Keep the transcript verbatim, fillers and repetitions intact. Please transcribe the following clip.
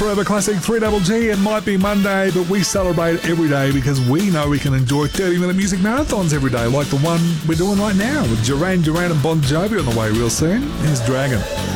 Forever Classic three Double G. It might be Monday, but we celebrate every day because we know we can enjoy thirty-minute music marathons every day, like the one we're doing right now with Duran Duran and Bon Jovi on the way real soon. Here's Dragon.